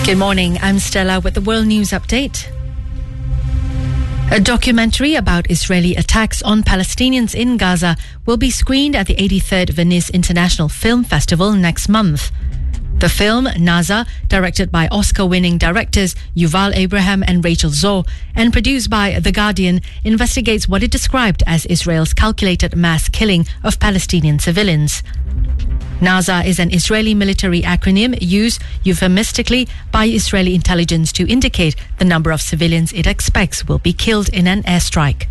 Good morning, I'm Stella with the World News Update. A documentary about Israeli attacks on Palestinians in Gaza will be screened at the 83rd Venice International Film Festival next month. The film, Naza, directed by Oscar-winning directors Yuval Abraham and Rachel Zoh, and produced by The Guardian, investigates what it described as Israel's calculated mass killing of Palestinian civilians. Naza is an Israeli military acronym used euphemistically by Israeli intelligence to indicate the number of civilians it expects will be killed in an airstrike.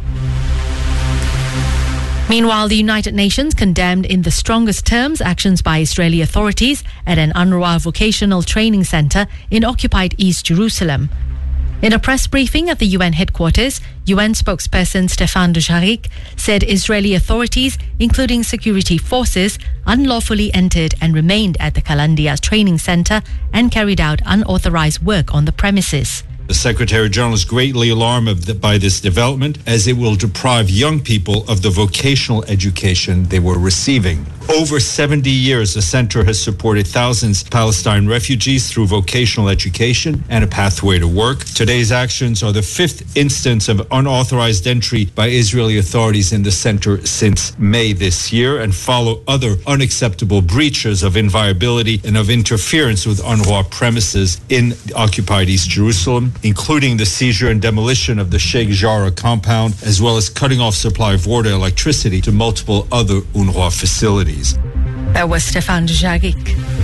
Meanwhile, the United Nations condemned in the strongest terms actions by Israeli authorities at an UNRWA vocational training center in occupied East Jerusalem. In a press briefing at the UN headquarters, UN spokesperson Stéphane Dujarric said Israeli authorities, including security forces, unlawfully entered and remained at the Kalandia training center and carried out unauthorized work on the premises. The Secretary General is greatly alarmed by this development, as it will deprive young people of the vocational education they were receiving. Over 70 years, the center has supported thousands of Palestine refugees through vocational education and a pathway to work. Today's actions are the fifth instance of unauthorized entry by Israeli authorities in the center since May this year, and follow other unacceptable breaches of inviolability and of interference with UNRWA premises in occupied East Jerusalem, including the seizure and demolition of the Sheikh Jarrah compound, as well as cutting off supply of water and electricity to multiple other UNRWA facilities. That was Stéphane Dujarric.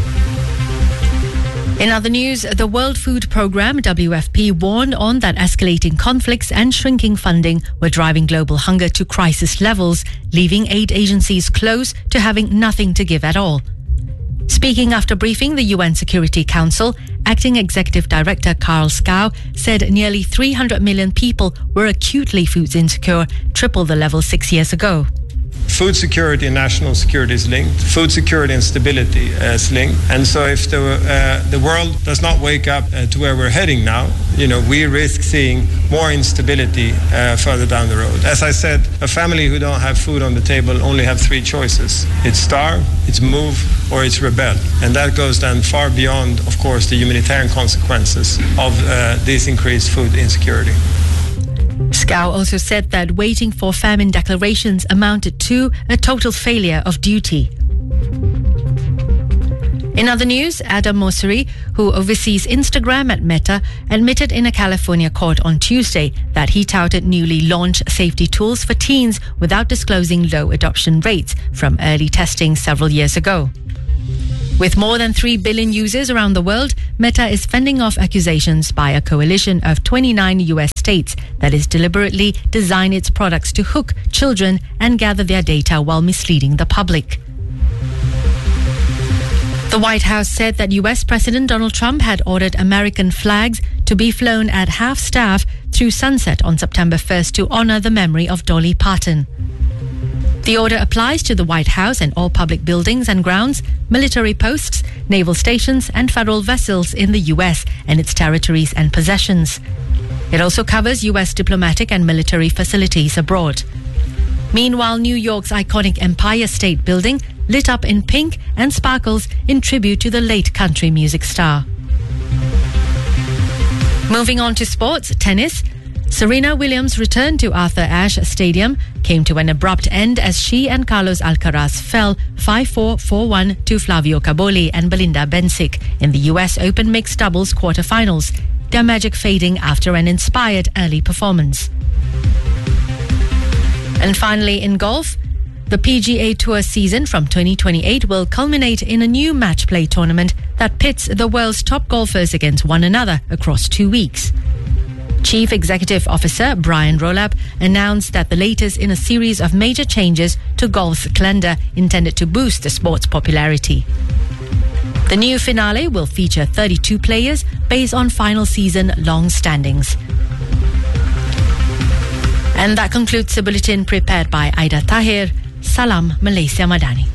In other news, the World Food Programme, WFP, warned on that escalating conflicts and shrinking funding were driving global hunger to crisis levels, leaving aid agencies close to having nothing to give at all. Speaking after briefing the UN Security Council, Acting Executive Director Karl Skau said nearly 300 million people were acutely food insecure, triple the level 6 years ago. Food security and national security is linked. Food security and stability is linked. And so if the world does not wake up to where we're heading now, we risk seeing more instability further down the road. As I said, a family who don't have food on the table only have three choices. It's starve, it's move, or it's rebel. And that goes then far beyond, of course, the humanitarian consequences of this increased food insecurity. Skau also said that waiting for famine declarations amounted to a total failure of duty. In other news, Adam Mosseri, who oversees Instagram at Meta, admitted in a California court on Tuesday that he touted newly launched safety tools for teens without disclosing low adoption rates from early testing several years ago. With more than 3 billion users around the world, Meta is fending off accusations by a coalition of 29 US states that is deliberately designed its products to hook children and gather their data while misleading the public. The White House said that US President Donald Trump had ordered American flags to be flown at half-staff through sunset on September 1st to honor the memory of Dolly Parton. The order applies to the White House and all public buildings and grounds, military posts, naval stations, and federal vessels in the U.S. and its territories and possessions. It also covers U.S. diplomatic and military facilities abroad. Meanwhile, New York's iconic Empire State Building lit up in pink and sparkles in tribute to the late country music star. Moving on to sports, tennis. Serena Williams' return to Arthur Ashe Stadium came to an abrupt end as she and Carlos Alcaraz fell 5-4, 4-1 to Flavio Caboli and Belinda Bencic in the US Open Mixed Doubles quarterfinals, their magic fading after an inspired early performance. And finally, in golf, the PGA Tour season from 2028 will culminate in a new match play tournament that pits the world's top golfers against one another across 2 weeks. Chief Executive Officer Brian Rolab announced that the latest in a series of major changes to golf's calendar intended to boost the sport's popularity. The new finale will feature 32 players based on final season long standings. And that concludes the bulletin prepared by Aida Tahir. Salam Malaysia Madani.